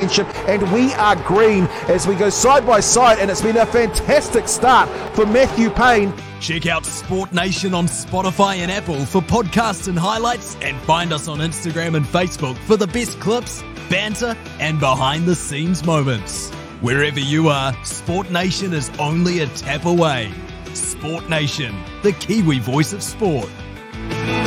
Championship, and we are green as we go side by side, and it's been a fantastic start for Matthew Payne. Check out Sport Nation on Spotify and Apple for podcasts and highlights, and find us on Instagram and Facebook for the best clips, banter, and behind-the-scenes moments. Wherever you are, Sport Nation is only a tap away. Sport Nation, the Kiwi voice of sport.